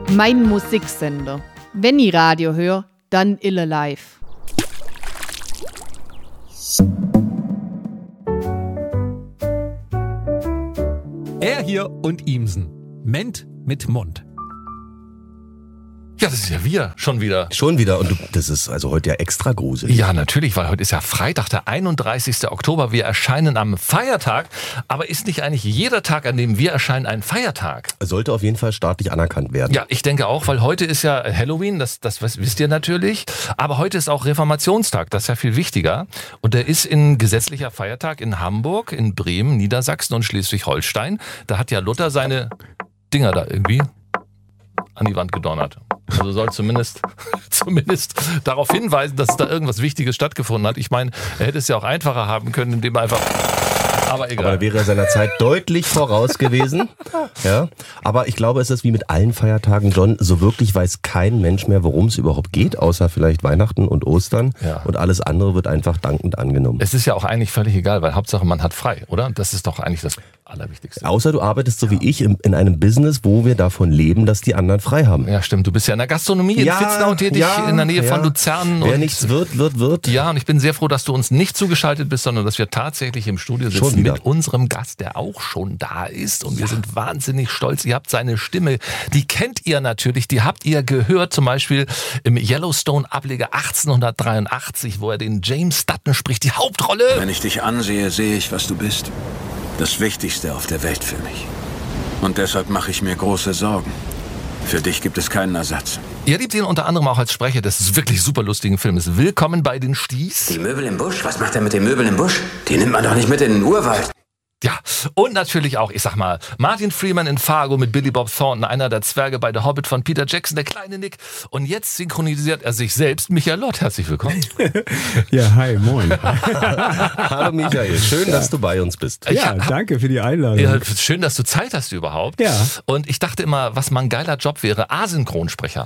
Mein Musiksender. Wenn ich Radio höre, dann ille live. Er hier und Ihmsen. Ment mit Mund. Ja, das ist ja wir, schon wieder. Schon wieder und das ist also heute ja extra gruselig. Ja, natürlich, weil heute ist ja Freitag, der 31. Oktober. Wir erscheinen am Feiertag. Aber ist nicht eigentlich jeder Tag, an dem wir erscheinen, ein Feiertag? Sollte auf jeden Fall staatlich anerkannt werden. Ja, ich denke auch, weil heute ist ja Halloween, das wisst ihr natürlich. Aber heute ist auch Reformationstag, das ist ja viel wichtiger. Und der ist ein gesetzlicher Feiertag in Hamburg, in Bremen, Niedersachsen und Schleswig-Holstein. Da hat ja Luther seine Dinger da irgendwie an die Wand gedonnert. Also soll zumindest darauf hinweisen, dass da irgendwas Wichtiges stattgefunden hat. Ich meine, er hätte es ja auch einfacher haben können, indem er einfach... Aber egal. Aber da wäre er seiner Zeit deutlich voraus gewesen. Ja. Aber ich glaube, es ist wie mit allen Feiertagen, John, so wirklich weiß kein Mensch mehr, worum es überhaupt geht, außer vielleicht Weihnachten und Ostern. Ja. Und alles andere wird einfach dankend angenommen. Es ist ja auch eigentlich völlig egal, weil Hauptsache man hat frei, oder? Das ist doch eigentlich das Allerwichtigste. Außer du arbeitest so wie ich in einem Business, wo wir davon leben, dass die anderen frei haben. Ja, stimmt. Du bist ja in der Gastronomie in Vitznau tätig, in der Nähe von Luzern. Wer nichts wird. Ja, und ich bin sehr froh, dass du uns nicht zugeschaltet bist, sondern dass wir tatsächlich im Studio sitzen mit unserem Gast, der auch schon da ist. Und wir sind wahnsinnig stolz. Ihr habt seine Stimme, die kennt ihr natürlich, die habt ihr gehört, zum Beispiel im Yellowstone-Ableger 1883, wo er den James Dutton spricht, die Hauptrolle. Wenn ich dich ansehe, sehe ich, was du bist. Das Wichtigste auf der Welt für mich. Und deshalb mache ich mir große Sorgen. Für dich gibt es keinen Ersatz. Ihr liebt ihn unter anderem auch als Sprecher des wirklich super lustigen Filmes Willkommen bei den Sties. Die Möbel im Busch? Was macht er mit den Möbeln im Busch? Die nimmt man doch nicht mit in den Urwald. Ja, und natürlich auch, ich sag mal, Martin Freeman in Fargo mit Billy Bob Thornton, einer der Zwerge bei The Hobbit von Peter Jackson, der kleine Nick. Und jetzt synchronisiert er sich selbst. Michael Lott, herzlich willkommen. Ja, hi, moin. Hallo Michael, schön, dass du bei uns bist. Ja, danke für die Einladung. Ja, schön, dass du Zeit hast überhaupt. Ja. Und ich dachte immer, was mal ein geiler Job wäre, Asynchronsprecher.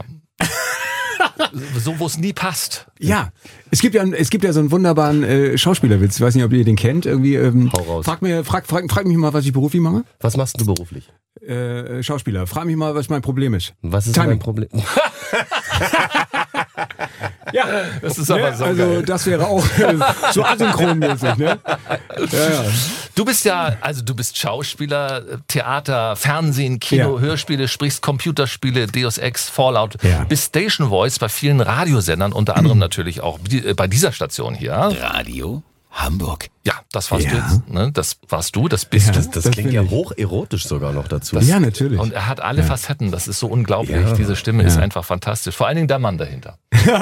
So, wo es nie passt. Ja, es gibt ja so einen wunderbaren Schauspielerwitz. Ich weiß nicht, ob ihr den kennt. Irgendwie, hau raus. Frag mich mal, was ich beruflich mache. Was machst du beruflich? Schauspieler. Frag mich mal, was mein Problem ist. Was ist mein Problem? Ja, das ist aber so also geil. Das wäre auch so asynchronmäßig, ne? Ja. Du bist Schauspieler, Theater, Fernsehen, Kino, Hörspiele, sprichst Computerspiele, Deus Ex, Fallout, bist Station Voice bei vielen Radiosendern, unter anderem natürlich auch bei dieser Station hier. Radio Hamburg. Ja, das warst du jetzt. Ne? Das warst du, das bist du. Das klingt ja hocherotisch sogar noch dazu. Ja, natürlich. Und er hat alle Facetten, das ist so unglaublich. Diese Stimme ist einfach fantastisch. Vor allen Dingen der Mann dahinter.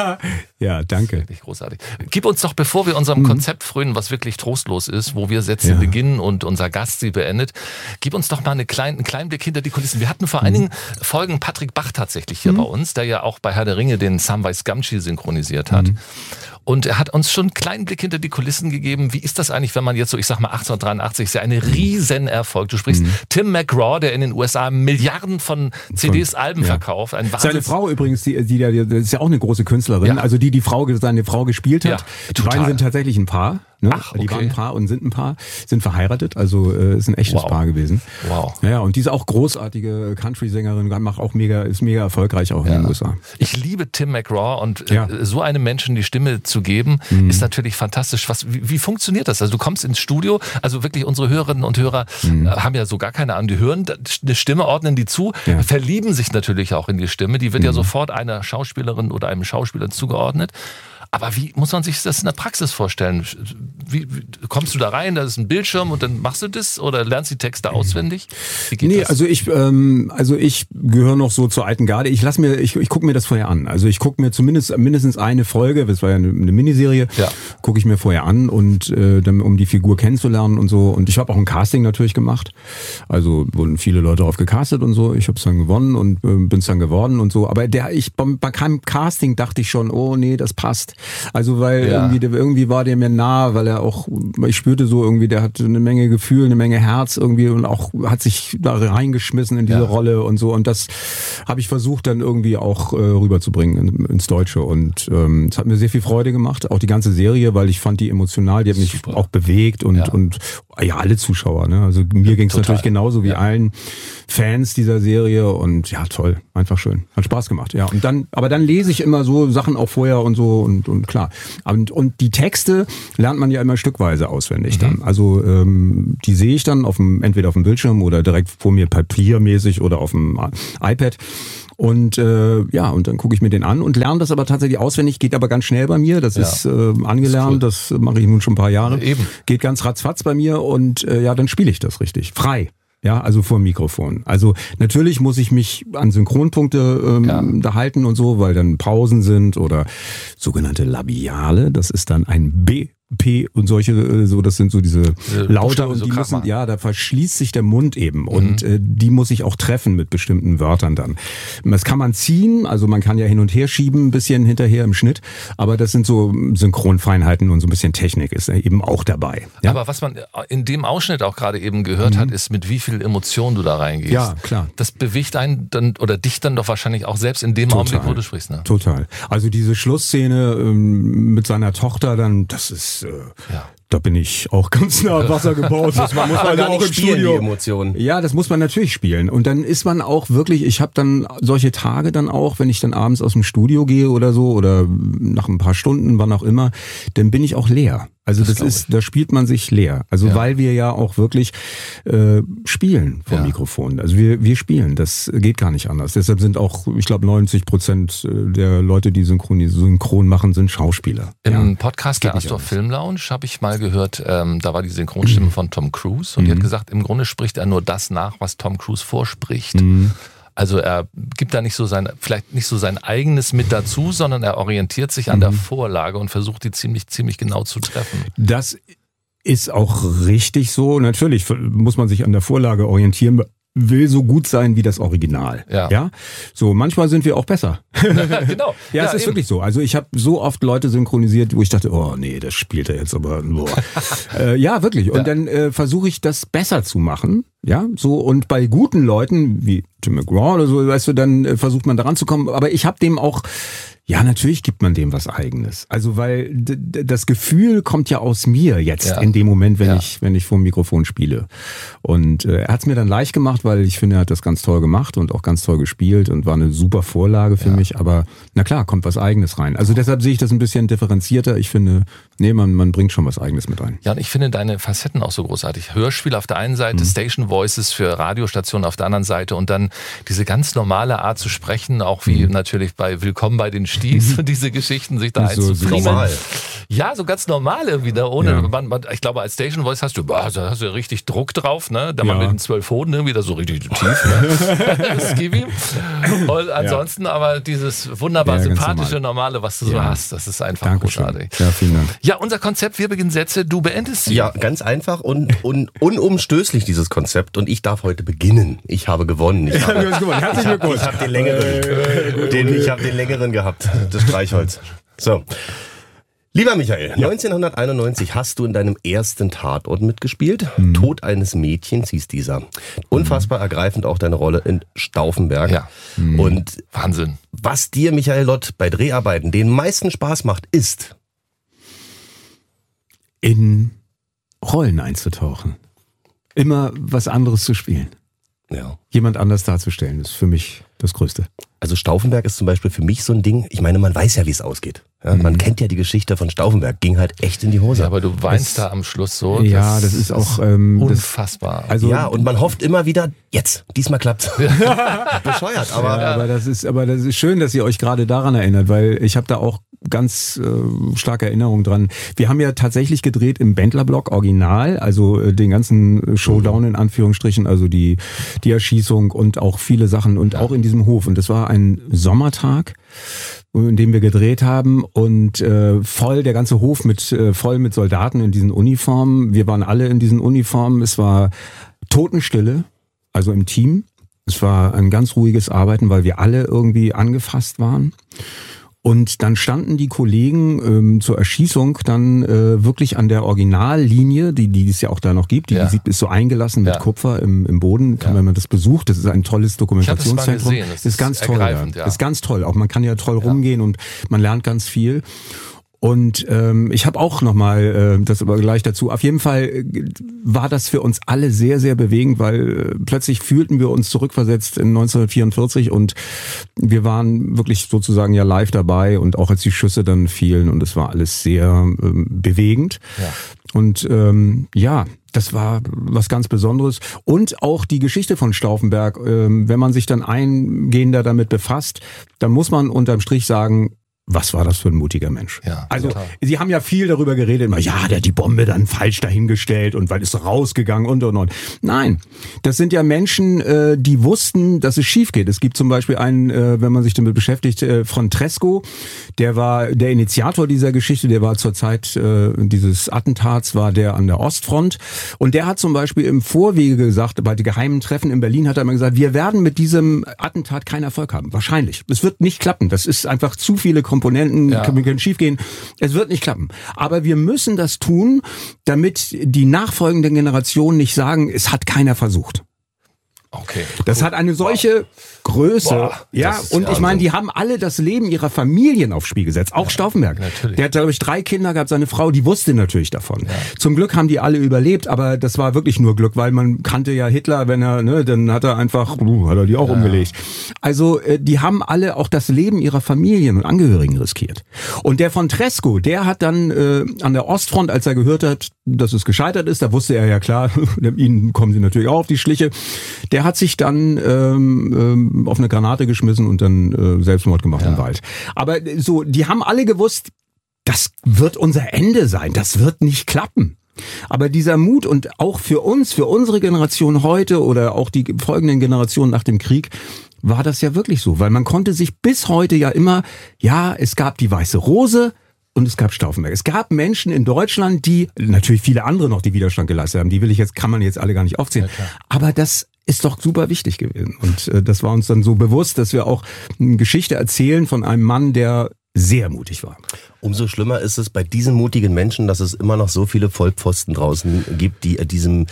Ja, danke. Wirklich großartig. Gib uns doch, bevor wir unserem Konzept frönen, was wirklich trostlos ist, wo wir Sätze beginnen und unser Gast sie beendet, gib uns doch mal einen kleinen Blick hinter die Kulissen. Wir hatten vor einigen Folgen Patrick Bach tatsächlich hier bei uns, der ja auch bei Herr der Ringe den Samwise Gamgee synchronisiert hat. Und er hat uns schon einen kleinen Blick hinter die Kulissen gegeben. Wie ist das eigentlich, wenn man jetzt so, ich sag mal 1883, ist ja ein Riesenerfolg. Du sprichst Tim McGraw, der in den USA Milliarden von CDs, Alben verkauft. Seine Frau übrigens, die ist ja auch eine große Künstlerin. Ja. Also seine Frau gespielt hat. Ja, die beiden sind tatsächlich ein Paar. Ne? Ach, okay. Die waren ein Paar und sind ein Paar, sind verheiratet, also ist ein echtes Paar gewesen. Wow. Ja, und die ist auch großartige Country-Sängerin, ist mega erfolgreich auch in den USA. Ich liebe Tim McGraw und so einem Menschen die Stimme zu geben, ist natürlich fantastisch. Wie funktioniert das? Also du kommst ins Studio, also wirklich unsere Hörerinnen und Hörer haben ja so gar keine Ahnung, die hören eine Stimme, ordnen die zu, verlieben sich natürlich auch in die Stimme, die wird ja sofort einer Schauspielerin oder einem Schauspieler zugeordnet. Aber wie muss man sich das in der Praxis vorstellen? Wie kommst du da rein, da ist ein Bildschirm und dann machst du das oder lernst die Texte auswendig? Wie geht das? Also ich gehöre noch so zur alten Garde. Ich gucke mir das vorher an. Also ich gucke mir mindestens eine Folge, das war ja eine Miniserie, gucke ich mir vorher an und dann, um die Figur kennenzulernen und so. Und ich habe auch ein Casting natürlich gemacht. Also wurden viele Leute darauf gecastet und so. Ich habe es dann gewonnen und bin es dann geworden und so. Aber bei keinem Casting dachte ich schon, oh nee, das passt. Also weil irgendwie war der mir nah, weil ich spürte so irgendwie, der hat eine Menge Gefühl, eine Menge Herz irgendwie und auch hat sich da reingeschmissen in diese Rolle und so. Und das habe ich versucht dann irgendwie auch rüberzubringen ins Deutsche. Und es hat mir sehr viel Freude gemacht, auch die ganze Serie, weil ich fand die emotional, die hat mich auch bewegt und ja, alle Zuschauer. Ne? Also mir ging es natürlich genauso wie allen Fans dieser Serie und ja, toll, einfach schön. Hat Spaß gemacht, ja. Und aber dann lese ich immer so Sachen auch vorher und so und klar. Und die Texte lernt man ja immer stückweise auswendig dann. Also die sehe ich dann entweder auf dem Bildschirm oder direkt vor mir papiermäßig oder auf dem iPad. Und und dann gucke ich mir den an und lerne das aber tatsächlich auswendig, geht aber ganz schnell bei mir. Das ist angelernt, das mache ich nun schon ein paar Jahre. Eben. Geht ganz ratzfatz bei mir und dann spiele ich das richtig. Frei. Ja, also vor dem Mikrofon. Also natürlich muss ich mich an Synchronpunkte da halten und so, weil dann Pausen sind oder sogenannte Labiale. Das ist dann ein B, P und solche, so das sind so diese Laute und die müssen, da verschließt sich der Mund eben und die muss ich auch treffen mit bestimmten Wörtern dann. Das kann man ziehen, also man kann ja hin und her schieben, ein bisschen hinterher im Schnitt, aber das sind so Synchronfeinheiten und so ein bisschen Technik ist eben auch dabei. Ja? Aber was man in dem Ausschnitt auch gerade eben gehört hat, ist, mit wie viel Emotion du da reingehst. Ja, klar. Das bewegt einen dann oder dich dann doch wahrscheinlich auch selbst in dem Augenblick, wo du sprichst. Ne? Total. Also diese Schlussszene mit seiner Tochter dann, das ist da bin ich auch ganz nah am Wasser gebaut. muss man also auch im Studio. Die Emotionen. Ja, das muss man natürlich spielen. Und dann ist man auch wirklich, ich habe dann solche Tage dann auch, wenn ich dann abends aus dem Studio gehe oder so oder nach ein paar Stunden, wann auch immer, dann bin ich auch leer. Also da spielt man sich leer. Also weil wir ja auch wirklich spielen vom Mikrofon. Also wir spielen, das geht gar nicht anders. Deshalb sind auch, ich glaube 90% der Leute, die synchron machen, sind Schauspieler. Im Podcast der Astor Film Lounge habe ich mal gehört, da war die Synchronstimme von Tom Cruise und die hat gesagt, im Grunde spricht er nur das nach, was Tom Cruise vorspricht. Also er gibt da vielleicht nicht so sein eigenes mit dazu, sondern er orientiert sich an der Vorlage und versucht die ziemlich genau zu treffen. Das ist auch richtig so. Natürlich muss man sich an der Vorlage orientieren, will so gut sein wie das Original. Ja? So, manchmal sind wir auch besser. Genau. Ja, es ist wirklich so. Also ich habe so oft Leute synchronisiert, wo ich dachte, oh nee, das spielt er jetzt aber. Ja, wirklich. Und dann versuche ich das besser zu machen. Ja, so, und bei guten Leuten wie Tim McGraw oder so, weißt du, dann versucht man daran zu kommen. Aber ich habe dem auch, ja, natürlich gibt man dem was Eigenes. Also, weil das Gefühl kommt ja aus mir jetzt in dem Moment, wenn ich vor dem Mikrofon spiele. Und er hat es mir dann leicht gemacht, weil ich finde, er hat das ganz toll gemacht und auch ganz toll gespielt und war eine super Vorlage für mich. Aber na klar, kommt was Eigenes rein. Also deshalb sehe ich das ein bisschen differenzierter. Ich finde, man bringt schon was Eigenes mit rein. Ja, und ich finde deine Facetten auch so großartig. Hörspiel auf der einen Seite, Station Voices für Radiostationen auf der anderen Seite und dann diese ganz normale Art zu sprechen, auch wie natürlich bei Willkommen bei den Sties und diese Geschichten sich da einzufrieden. Normal. Ja, so ganz normal irgendwie da ohne. Ich glaube, als Station Voice hast du richtig Druck drauf, ne? Da man mit den 12 Hoden irgendwie da so richtig tief. Ne? Und ansonsten aber dieses wunderbar sympathische, normale, was du so hast, das ist einfach großartig. Ja, vielen Dank. Ja, unser Konzept, wir beginnen Sätze, du beendest sie. Ja, ganz einfach und unumstößlich dieses Konzept und ich darf heute beginnen. Ich habe gewonnen. Herzlichen Glückwunsch. Ich habe den längeren. Ich habe den längeren gehabt, das Streichholz. So. Lieber Michael, 1991 hast du in deinem ersten Tatort mitgespielt. Tod eines Mädchens hieß dieser. Unfassbar ergreifend auch deine Rolle in Stauffenberg. Ja. Und Wahnsinn. Was dir, Michael Lott, bei Dreharbeiten den meisten Spaß macht, ist in Rollen einzutauchen. Immer was anderes zu spielen. Ja. Jemand anders darzustellen, ist für mich das Größte. Also Stauffenberg ist zum Beispiel für mich so ein Ding, ich meine, man weiß ja, wie es ausgeht. Ja, man kennt ja die Geschichte von Stauffenberg, ging halt echt in die Hose. Ja, aber du weinst da am Schluss so. Ja, das ist auch unfassbar. Ja, und man hofft immer wieder, diesmal klappt's. Bescheuert, aber... Ja, aber das ist schön, dass ihr euch gerade daran erinnert, weil ich habe da auch ganz starke Erinnerungen dran. Wir haben ja tatsächlich gedreht im Bendler-Block Original, also den ganzen Showdown in Anführungsstrichen, also die Erschießung und auch viele Sachen und auch in diesem Hof. Und das war ein Sommertag, in dem wir gedreht haben und der ganze Hof voll mit Soldaten in diesen Uniformen. Wir waren alle in diesen Uniformen. Es war Totenstille, also im Team. Es war ein ganz ruhiges Arbeiten, weil wir alle irgendwie angefasst waren. Und dann standen die Kollegen zur Erschießung dann wirklich an der Originallinie, die es ja auch da noch gibt. Die ist so eingelassen mit Kupfer im Boden. Wenn man das besucht, das ist ein tolles Dokumentationszentrum. Das ist ganz toll. Ja. Ist ganz toll. Auch man kann ja toll rumgehen und man lernt ganz viel. Und ich habe auch nochmal das aber gleich dazu. Auf jeden Fall war das für uns alle sehr, sehr bewegend, weil plötzlich fühlten wir uns zurückversetzt in 1944 und wir waren wirklich sozusagen ja live dabei und auch als die Schüsse dann fielen und es war alles sehr bewegend. Ja. Und das war was ganz Besonderes. Und auch die Geschichte von Stauffenberg, wenn man sich dann eingehender damit befasst, dann muss man unterm Strich sagen, was war das für ein mutiger Mensch? Ja, also total. Sie haben ja viel darüber geredet, immer, ja, der hat die Bombe dann falsch dahingestellt und weil ist rausgegangen und. Nein, das sind ja Menschen, die wussten, dass es schief geht. Es gibt zum Beispiel einen, wenn man sich damit beschäftigt, von Tresco, der war der Initiator dieser Geschichte, der war zur Zeit dieses Attentats, war der an der Ostfront und der hat zum Beispiel im Vorwege gesagt, bei den geheimen Treffen in Berlin hat er immer gesagt, wir werden mit diesem Attentat keinen Erfolg haben. Wahrscheinlich. Es wird nicht klappen. Das ist einfach zu viele Komponenten, können schief gehen. Es wird nicht klappen. Aber wir müssen das tun, damit die nachfolgenden Generationen nicht sagen, es hat keiner versucht. Okay. Das hat eine solche Größe. Und ich meine, die haben alle das Leben ihrer Familien aufs Spiel gesetzt. Auch Stauffenberg. Natürlich. Der hat, glaube ich, 3 Kinder gehabt. Seine Frau, die wusste natürlich davon. Ja. Zum Glück haben die alle überlebt, aber das war wirklich nur Glück, weil man kannte ja Hitler, wenn er, dann hat er einfach, hat er die auch umgelegt. Also, die haben alle auch das Leben ihrer Familien und Angehörigen riskiert. Und der von Tresco, der hat dann an der Ostfront, als er gehört hat, dass es gescheitert ist, da wusste er ja klar, ihnen kommen sie natürlich auch auf die Schliche. Der hat sich dann auf eine Granate geschmissen und dann Selbstmord gemacht im Wald. Aber so, die haben alle gewusst, das wird unser Ende sein, das wird nicht klappen. Aber dieser Mut und auch für uns, für unsere Generation heute oder auch die folgenden Generationen nach dem Krieg, war das ja wirklich so. Weil man konnte sich bis heute ja immer, es gab die Weiße Rose, und es gab Stauffenberg. Es gab Menschen in Deutschland, die, natürlich viele andere noch, die Widerstand geleistet haben. Kann man jetzt alle gar nicht aufzählen. Ja, aber das ist doch super wichtig gewesen. Und das war uns dann so bewusst, dass wir auch eine Geschichte erzählen von einem Mann, der sehr mutig war. Umso schlimmer ist es bei diesen mutigen Menschen, dass es immer noch so viele Vollpfosten draußen gibt, die diesem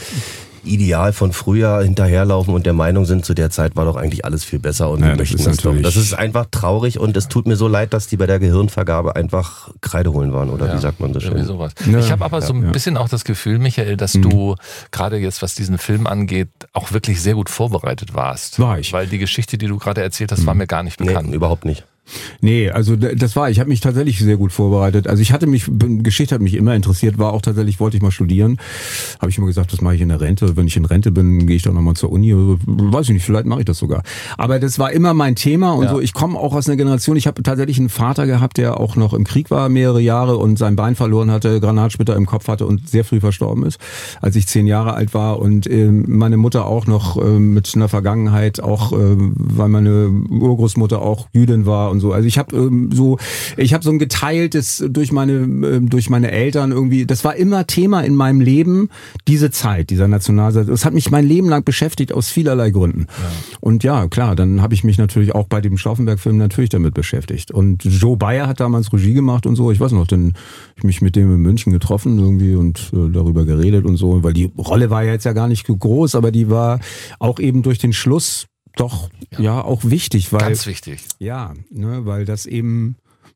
Ideal von früher hinterherlaufen und der Meinung sind, zu der Zeit war doch eigentlich alles viel besser und wir möchten das doch. Das ist einfach traurig und es tut mir so leid, dass die bei der Gehirnvergabe einfach Kreide holen waren oder wie sagt man so schön. Sowas. Ich habe aber so ein bisschen auch das Gefühl, Michael, dass du gerade jetzt, was diesen Film angeht, auch wirklich sehr gut vorbereitet warst. War ich. Weil die Geschichte, die du gerade erzählt hast, war mir gar nicht bekannt. Nee, überhaupt nicht. Nee, also ich habe mich tatsächlich sehr gut vorbereitet. Also Geschichte hat mich immer interessiert, wollte ich mal studieren. Habe ich immer gesagt, das mache ich in der Rente. Wenn ich in Rente bin, gehe ich doch nochmal zur Uni. Weiß ich nicht, vielleicht mache ich das sogar. Aber das war immer mein Thema und so. Ich komme auch aus einer Generation, ich habe tatsächlich einen Vater gehabt, der auch noch im Krieg war, mehrere Jahre und sein Bein verloren hatte, Granatsplitter im Kopf hatte und sehr früh verstorben ist, als ich 10 Jahre alt war. Und meine Mutter auch noch mit einer Vergangenheit, auch weil meine Urgroßmutter auch Jüdin war und so. Also ich habe so ein geteiltes durch meine Eltern irgendwie, das war immer Thema in meinem Leben, diese Zeit, dieser Nationalsozialismus. Das hat mich mein Leben lang beschäftigt aus vielerlei Gründen. Ja. Und ja, klar, dann habe ich mich natürlich auch bei dem Stauffenberg-Film natürlich damit beschäftigt. Und Joe Bayer hat damals Regie gemacht und so. Ich weiß noch, dann habe ich mich mit dem in München getroffen irgendwie und darüber geredet und so, weil die Rolle war ja jetzt ja gar nicht groß, aber die war auch eben durch den Schluss doch, auch wichtig, weil. Ganz wichtig. Ja, weil das eben,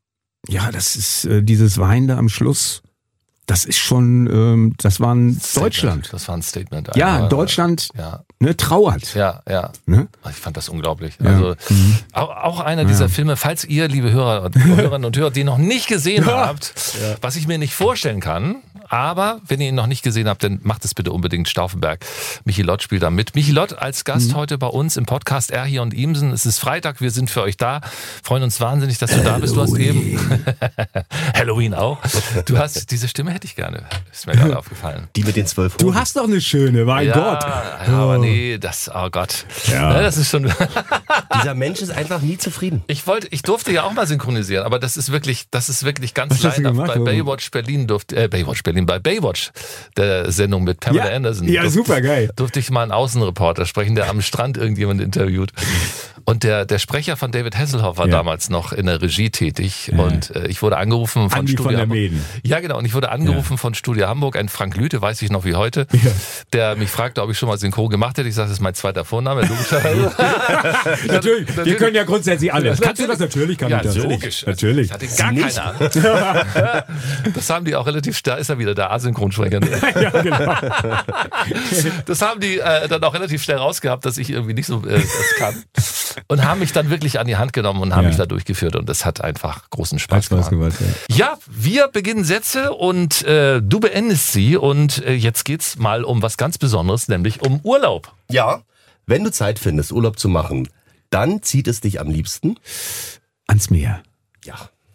das ist dieses Weinen da am Schluss, das ist schon, das war ein Deutschland. Das war ein Statement. Ja, Deutschland trauert. Ja. Ne? Ich fand das unglaublich. Ja. Also auch einer dieser Filme, falls ihr, liebe Hörerinnen und Hörer, den noch nicht gesehen habt, was ich mir nicht vorstellen kann, aber wenn ihr ihn noch nicht gesehen habt, dann macht es bitte unbedingt. Stauffenberg. Michi Lott spielt da mit. Michi Lott als Gast heute bei uns im Podcast Er hier und Ihmsen. Es ist Freitag, wir sind für euch da. Freuen uns wahnsinnig, dass du da bist. Du hast eben Halloween auch. Du hast diese Stimme hätte ich gerne. Ist mir gerade aufgefallen. Die mit den 12 Du hast doch eine schöne, mein Gott. Ja, aber nee, oh Gott. Ja. Das ist schon. Dieser Mensch ist einfach nie zufrieden. Ich durfte ja auch mal synchronisieren, aber das ist wirklich ganz leider. Bei Baywatch Berlin bei Baywatch, der Sendung mit Pamela Anderson. Ja, super geil. Durfte ich mal einen Außenreporter sprechen, der am Strand irgendjemand interviewt. Und der Sprecher von David Hasselhoff war damals noch in der Regie tätig und ich wurde angerufen von Andi Studio von der Hamburg. Mäden. Ja, genau. Und ich wurde angerufen von Studio Hamburg, ein Frank Lüthe, weiß ich noch wie heute, der mich fragte, ob ich schon mal Synchron gemacht hätte. Ich sage, das ist mein zweiter Vorname, logischerweise. Natürlich, wir können ja grundsätzlich alles. Kannst du das? Natürlich kann ich das. Logisch. Natürlich. Ich hatte gar keine Ahnung. Das haben die auch relativ, da ist er wieder, der Asynchronsprecher. Ja, genau. Das haben die dann auch relativ schnell rausgehabt, dass ich irgendwie nicht so das kann. Und haben mich dann wirklich an die Hand genommen und haben mich da durchgeführt. Und das hat einfach großen Spaß gemacht. Ja, wir beginnen Sätze und du beendest sie. Und jetzt geht's mal um was ganz Besonderes, nämlich um Urlaub. Ja, wenn du Zeit findest, Urlaub zu machen, dann zieht es dich am liebsten ans Meer. Ja.